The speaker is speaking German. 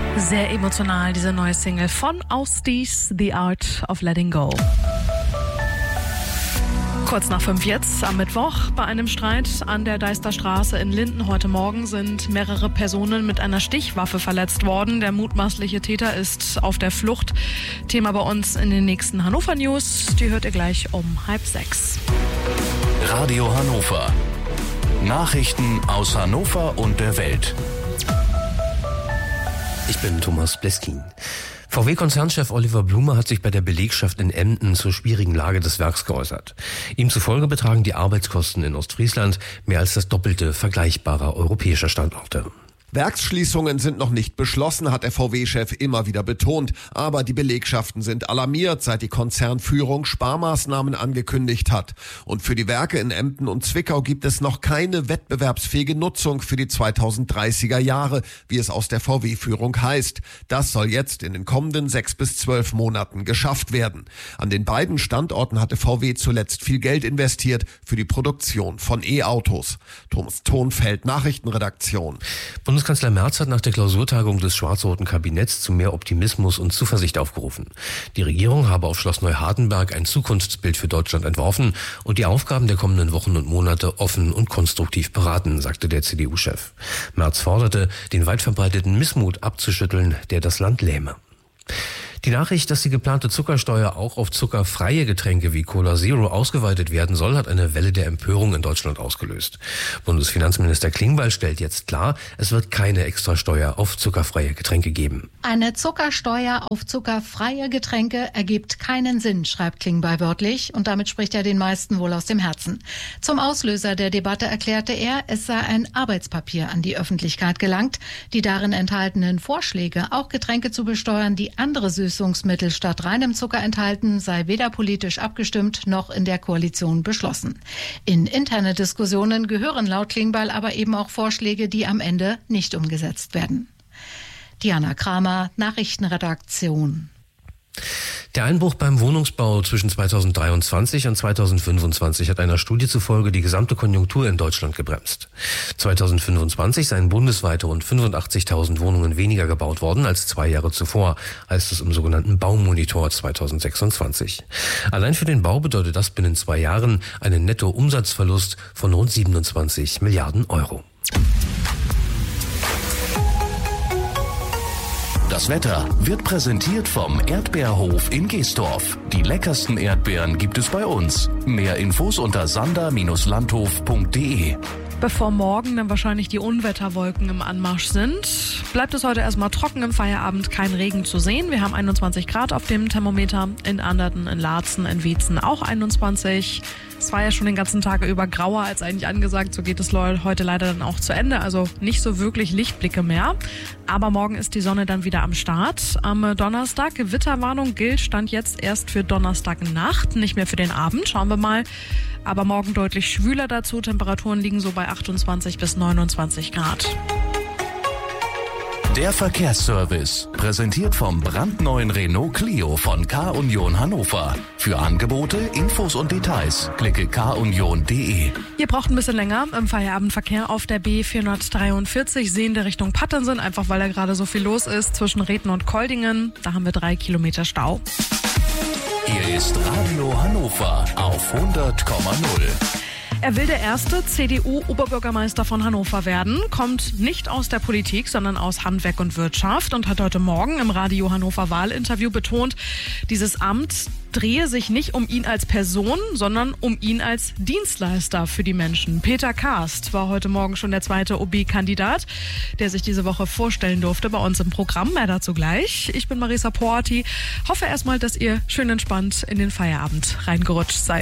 Sehr emotional, diese neue Single von Austis, The Art of Letting Go. Kurz nach 5 jetzt, am Mittwoch, bei einem Streit an der Deister Straße in Linden heute Morgen sind mehrere Personen mit einer Stichwaffe verletzt worden. Der mutmaßliche Täter ist auf der Flucht. Thema bei uns in den nächsten Hannover News. Die hört ihr gleich um 5:30. Radio Hannover. Nachrichten aus Hannover und der Welt. Ich bin Thomas Bleskin. VW-Konzernchef Oliver Blume hat sich bei der Belegschaft in Emden zur schwierigen Lage des Werks geäußert. Ihm zufolge betragen die Arbeitskosten in Ostfriesland mehr als das Doppelte vergleichbarer europäischer Standorte. Werksschließungen sind noch nicht beschlossen, hat der VW-Chef immer wieder betont. Aber die Belegschaften sind alarmiert, seit die Konzernführung Sparmaßnahmen angekündigt hat. Und für die Werke in Emden und Zwickau gibt es noch keine wettbewerbsfähige Nutzung für die 2030er Jahre, wie es aus der VW-Führung heißt. Das soll jetzt in den kommenden 6 bis 12 Monaten geschafft werden. An den beiden Standorten hatte VW zuletzt viel Geld investiert für die Produktion von E-Autos. Thomas Thonfeld, Nachrichtenredaktion. Bundeskanzler Merz hat nach der Klausurtagung des schwarz-roten Kabinetts zu mehr Optimismus und Zuversicht aufgerufen. Die Regierung habe auf Schloss Neuhardenberg ein Zukunftsbild für Deutschland entworfen und die Aufgaben der kommenden Wochen und Monate offen und konstruktiv beraten, sagte der CDU-Chef. Merz forderte, den weit verbreiteten Missmut abzuschütteln, der das Land lähme. Die Nachricht, dass die geplante Zuckersteuer auch auf zuckerfreie Getränke wie Cola Zero ausgeweitet werden soll, hat eine Welle der Empörung in Deutschland ausgelöst. Bundesfinanzminister Klingbeil stellt jetzt klar, es wird keine Extrasteuer auf zuckerfreie Getränke geben. Eine Zuckersteuer auf zuckerfreie Getränke ergibt keinen Sinn, schreibt Klingbeil wörtlich, und damit spricht er den meisten wohl aus dem Herzen. Zum Auslöser der Debatte erklärte er, es sei ein Arbeitspapier an die Öffentlichkeit gelangt. Die darin enthaltenen Vorschläge, auch Getränke zu besteuern, die andere Süßungsmittel statt reinem Zucker enthalten, sei weder politisch abgestimmt noch in der Koalition beschlossen. In interne Diskussionen gehören laut Klingbeil aber eben auch Vorschläge, die am Ende nicht umgesetzt werden. Diana Kramer, Nachrichtenredaktion. Der Einbruch beim Wohnungsbau zwischen 2023 und 2025 hat einer Studie zufolge die gesamte Konjunktur in Deutschland gebremst. 2025 seien bundesweit rund 85.000 Wohnungen weniger gebaut worden als 2 Jahre zuvor, heißt es im sogenannten Baumonitor 2026. Allein für den Bau bedeutet das binnen 2 Jahren einen Nettoumsatzverlust von rund 27 Milliarden Euro. Das Wetter wird präsentiert vom Erdbeerhof in Geestorf. Die leckersten Erdbeeren gibt es bei uns. Mehr Infos unter sander-landhof.de. Bevor morgen dann wahrscheinlich die Unwetterwolken im Anmarsch sind, bleibt es heute erstmal trocken im Feierabend, kein Regen zu sehen. Wir haben 21 Grad auf dem Thermometer, in Anderten, in Laatzen, in Wietzen auch 21. Es war ja schon den ganzen Tag über grauer als eigentlich angesagt, so geht es heute leider dann auch zu Ende, also nicht so wirklich Lichtblicke mehr. Aber morgen ist die Sonne dann wieder am Start. Am Donnerstag, Gewitterwarnung gilt Stand jetzt erst für Donnerstagnacht, nicht mehr für den Abend, schauen wir mal. Aber morgen deutlich schwüler dazu, Temperaturen liegen so bei 28 bis 29 Grad. Der Verkehrsservice, präsentiert vom brandneuen Renault Clio von K-Union Hannover. Für Angebote, Infos und Details klicke kunion.de. Ihr braucht ein bisschen länger im Feierabendverkehr auf der B443 sehende Richtung Pattensen, einfach weil da gerade so viel los ist zwischen Rethn und Koldingen. Da haben wir 3 Kilometer Stau. Hier ist Radio Hannover auf 100,0. Er will der erste CDU-Oberbürgermeister von Hannover werden, kommt nicht aus der Politik, sondern aus Handwerk und Wirtschaft und hat heute Morgen im Radio Hannover Wahlinterview betont, dieses Amt drehe sich nicht um ihn als Person, sondern um ihn als Dienstleister für die Menschen. Peter Karst war heute Morgen schon der zweite OB-Kandidat, der sich diese Woche vorstellen durfte bei uns im Programm. Mehr dazu gleich. Ich bin Marisa Porti. Hoffe erstmal, dass ihr schön entspannt in den Feierabend reingerutscht seid.